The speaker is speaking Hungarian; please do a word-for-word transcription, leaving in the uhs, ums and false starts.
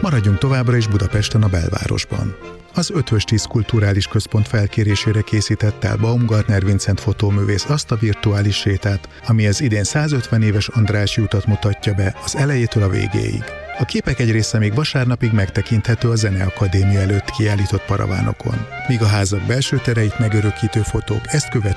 Maradjunk továbbra is Budapesten a belvárosban. Az Eötvös tíz Kulturális Központ felkérésére készített el Baumgartner Vincent fotóművész azt a virtuális sétát, ami az idén százötven éves Andrássy utat mutatja be az elejétől a végéig. A képek egy része még vasárnapig megtekinthető a Zeneakadémia előtt kiállított paravánokon, míg a házak belső tereit megörökítő fotók ezt követően